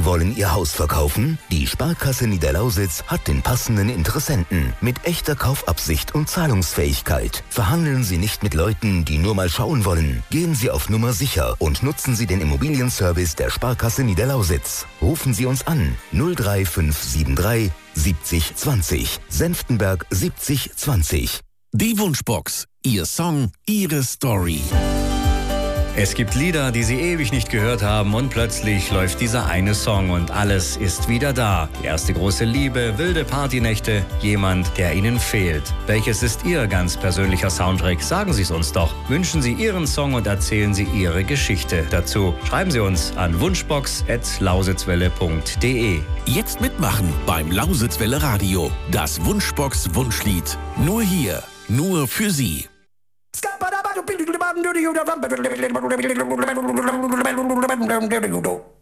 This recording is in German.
Wollen Ihr Haus verkaufen? Die Sparkasse Niederlausitz hat den passenden Interessenten mit echter Kaufabsicht und Zahlungsfähigkeit. Verhandeln Sie nicht mit Leuten, die nur mal schauen wollen. Gehen Sie auf Nummer sicher und nutzen Sie den Immobilienservice der Sparkasse Niederlausitz. Rufen Sie uns an 03573 70 20, Senftenberg 70 20. Die Wunschbox. Ihr Song, Ihre Story. Es gibt Lieder, die Sie ewig nicht gehört haben und plötzlich läuft dieser eine Song und alles ist wieder da. Die erste große Liebe, wilde Partynächte, jemand, der Ihnen fehlt. Welches ist Ihr ganz persönlicher Soundtrack? Sagen Sie es uns doch. Wünschen Sie Ihren Song und erzählen Sie Ihre Geschichte dazu. Schreiben Sie uns an wunschbox@lausitzwelle.de. Jetzt mitmachen beim Lausitzwelle Radio. Das Wunschbox Wunschlied. Nur hier, nur für Sie. Scott,